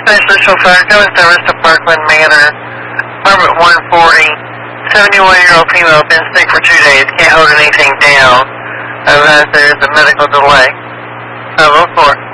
Specialist chauffeur, going service to Parkland Manor, apartment 140, 71-year-old female, been sick for 2 days, can't hold anything down. Otherwise, there is a medical delay. 504.